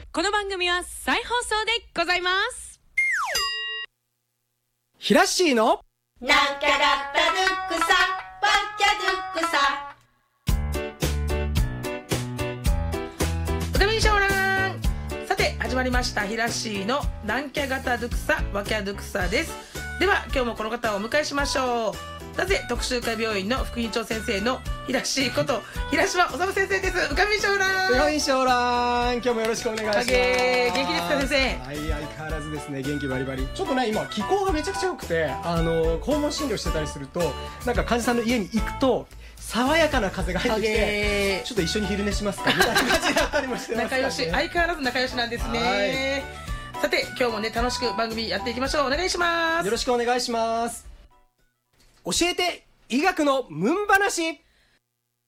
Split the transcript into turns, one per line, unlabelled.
この番組は再放送でございます。
ひらっしーの
なんきゃがったドゥックサワッキャドゥックサ。
おためにしょうらん。さて始まりましたひらっしーのなんきゃがたドゥクサワキャドゥクサです。では今日もこの方をお迎えしましょう。なぜ特集会病院の副院長先生のひらっしーこと平島治先生です。うかみしょうらん。
うかみしょうらん、今日もよろしくお願いします。
元気ですか先生。
はい、相変わらずですね、元気バリバリ。ちょっとね、今気候がめちゃくちゃ良くて、訪問診療してたりすると、なんか患者さんの家に行くと爽やかな風が入ってきて、ちょっと一緒に昼寝しますかみたいな感じだったりもしてますからね。
仲良し、相変わらず仲良しなんですね。さて今日もね、楽しく番組やっていきましょう。お願いします。
よろしくお願いします。教えて医学のムン話。